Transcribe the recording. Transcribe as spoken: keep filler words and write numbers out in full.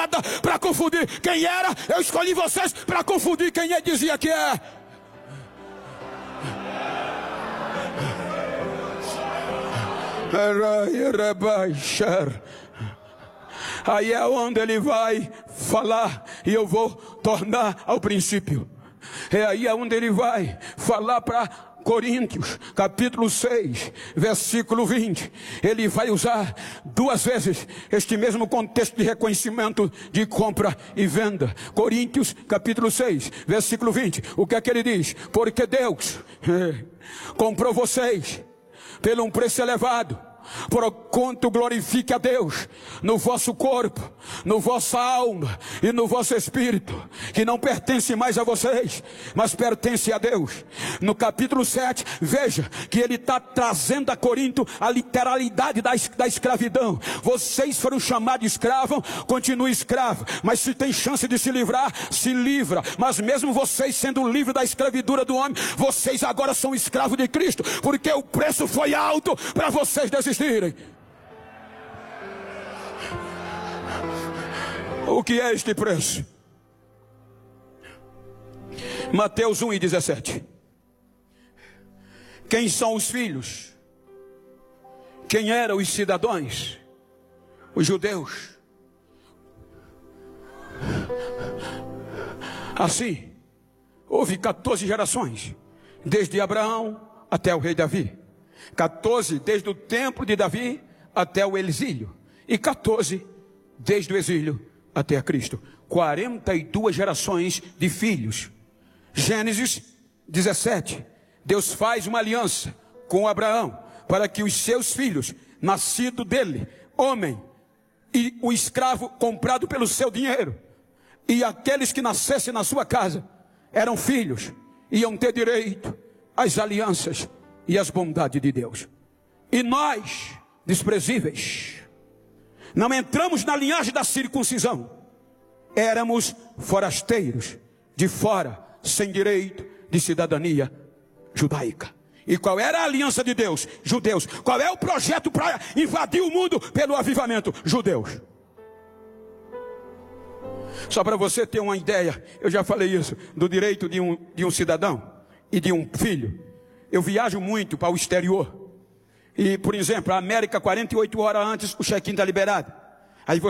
para confundir quem era. Eu escolhi vocês para confundir quem ele dizia que é. Aí é onde ele vai falar, e eu vou tornar ao princípio. É aí onde ele vai falar para Coríntios, capítulo seis, versículo vinte. Ele vai usar duas vezes este mesmo contexto de reconhecimento de compra e venda. Coríntios, capítulo seis, versículo vinte. O que é que ele diz? Porque Deus é, comprou vocês pelo um preço elevado, por quanto glorifique a Deus no vosso corpo, no vossa alma e no vosso espírito, que não pertence mais a vocês, mas pertence a Deus. No capítulo sete, veja que ele está trazendo a Corinto a literalidade da, da escravidão. Vocês foram chamados de escravo, continue escravo, mas se tem chance de se livrar, se livra. Mas mesmo vocês sendo livres da escravidura do homem, vocês agora são escravos de Cristo, porque o preço foi alto para vocês desistirem. O que é este preço? Mateus um e dezessete. Quem são os filhos? Quem eram os cidadãos? Os judeus. Assim, houve quatorze gerações, desde Abraão até o rei Davi. quatorze desde o templo de Davi até o exílio. E quatorze desde o exílio até a Cristo. quarenta e duas gerações de filhos. Gênesis dezessete. Deus faz uma aliança com Abraão para que os seus filhos, nascido dele, homem, e o escravo comprado pelo seu dinheiro, e aqueles que nascessem na sua casa, eram filhos, iam ter direito às alianças e às bondades de Deus. E nós, desprezíveis, não entramos na linhagem da circuncisão. Éramos forasteiros, de fora, sem direito de cidadania judaica. E qual era a aliança de Deus? Judeus. Qual é o projeto para invadir o mundo pelo avivamento? Judeus. Só para você ter uma ideia, eu já falei isso, do direito de um, de um cidadão e de um filho. Eu viajo muito para o exterior. E, por exemplo, a América, quarenta e oito horas antes, o check-in está liberado.